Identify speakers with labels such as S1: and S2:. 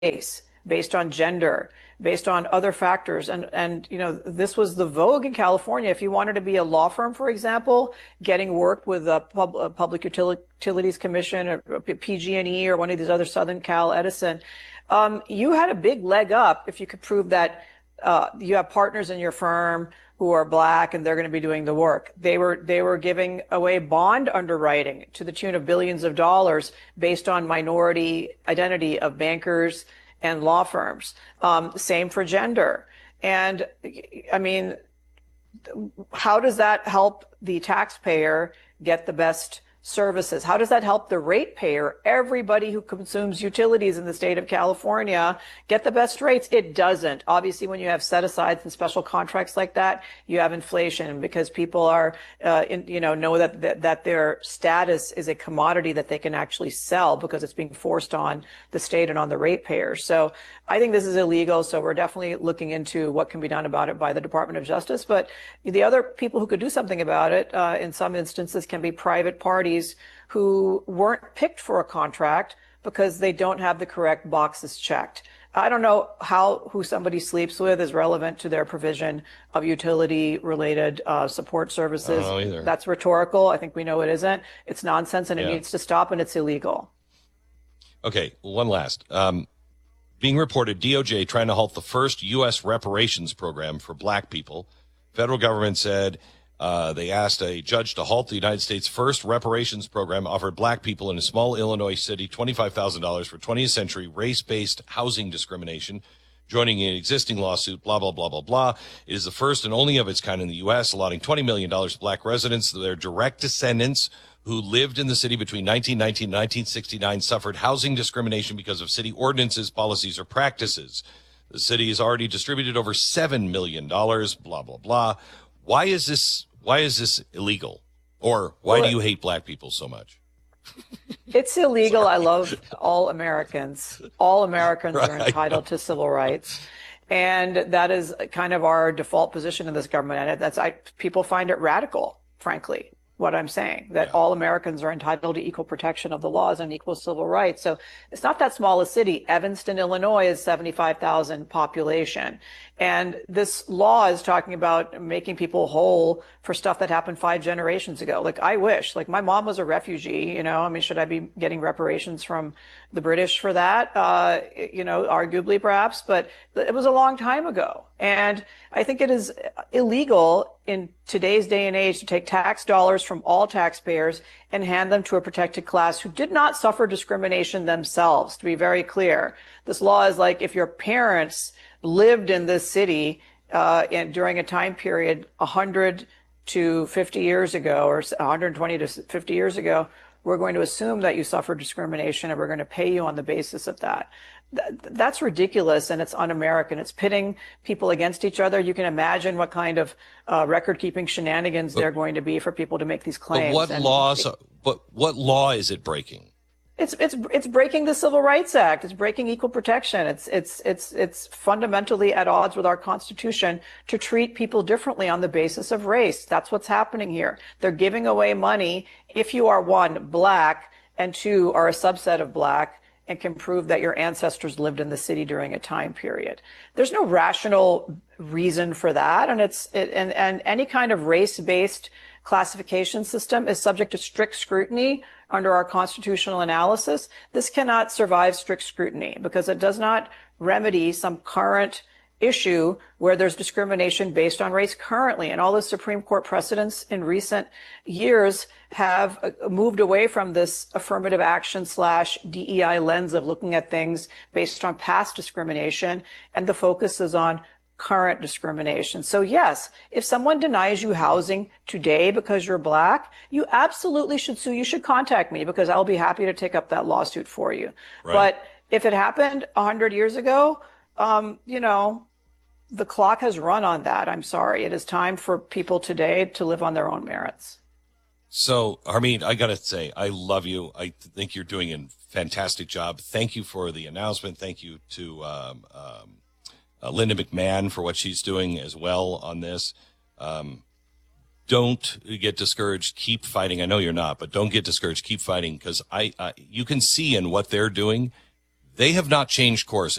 S1: race, based on gender, based on other factors. And this was the vogue in California. If you wanted to be a law firm, for example, getting work with a Public Utilities Commission or PG&E or one of these other Southern Cal Edison, you had a big leg up if you could prove that you have partners in your firm who are black and they're going to be doing the work. They were giving away bond underwriting to the tune of billions of dollars based on minority identity of bankers and law firms. Same for gender. And I mean, how does that help the taxpayer get the best services? How does that help the ratepayer, everybody who consumes utilities in the state of California, get the best rates? It doesn't. Obviously, when you have set-asides and special contracts like that, you have inflation because people are, know that their status is a commodity that they can actually sell because it's being forced on the state and on the ratepayers. So I think this is illegal. So we're definitely looking into what can be done about it by the Department of Justice. But the other people who could do something about it, in some instances, can be private parties who weren't picked for a contract because they don't have the correct boxes checked. I don't know who somebody sleeps with is relevant to their provision of utility-related support services.
S2: I don't know either.
S1: That's rhetorical. I think we know it isn't. It's nonsense, and it needs to stop, and it's illegal.
S2: Okay, one last. Being reported, DOJ trying to halt the first U.S. reparations program for black people. Federal government said they asked a judge to halt the United States' first reparations program, offered black people in a small Illinois city $25,000 for 20th century race-based housing discrimination, joining an existing lawsuit, blah, blah, blah, blah, blah. It is the first and only of its kind in the U.S., allotting $20 million to black residents. Their direct descendants who lived in the city between 1919 and 1969 suffered housing discrimination because of city ordinances, policies, or practices. The city has already distributed over $7 million, blah, blah, blah. Why is this illegal? Or why do you hate black people so much?
S1: It's illegal. I love all Americans. All Americans
S2: Right,
S1: are entitled to civil rights. And that is kind of our default position in this government. And people find it radical, frankly, what I'm saying, that all Americans are entitled to equal protection of the laws and equal civil rights. So it's not that small a city. Evanston, Illinois is 75,000 population. And this law is talking about making people whole for stuff that happened 5 generations ago. Like, I wish, like, my mom was a refugee, I mean, should I be getting reparations from the British for that? Arguably perhaps, but it was a long time ago. And I think it is illegal in today's day and age to take tax dollars from all taxpayers and hand them to a protected class who did not suffer discrimination themselves, to be very clear. This law is like if your parents lived in this city during a time period 100 to 50 years ago, or 120 to 50 years ago, we're going to assume that you suffered discrimination and we're going to pay you on the basis of that. That's ridiculous, and it's un-American. It's pitting people against each other. You can imagine what kind of record-keeping shenanigans they're going to be for people to make these claims.
S2: But what law is it breaking?
S1: It's breaking the Civil Rights Act. It's breaking equal protection. It's fundamentally at odds with our Constitution to treat people differently on the basis of race. That's what's happening here. They're giving away money if you are, 1, black, and 2, are a subset of black and can prove that your ancestors lived in the city during a time period. There's no rational reason for that, and any kind of race-based classification system is subject to strict scrutiny under our constitutional analysis. This cannot survive strict scrutiny because it does not remedy some current issue where there's discrimination based on race currently. And all the Supreme Court precedents in recent years have moved away from this affirmative action / DEI lens of looking at things based on past discrimination, and the focus is on current discrimination. So yes, if someone denies you housing today because you're black, you absolutely should sue. You should contact me because I'll be happy to take up that lawsuit for you. Right. But if it happened 100 years ago, the clock has run on that. I'm sorry. It is time for people today to live on their own merits.
S2: So, Harmeet, I got to say, I love you. I think you're doing a fantastic job. Thank you for the announcement. Thank you to Linda McMahon for what she's doing as well on this. Don't get discouraged. Keep fighting. I know you're not, but don't get discouraged. Keep fighting, because you can see in what they're doing, They have not changed course.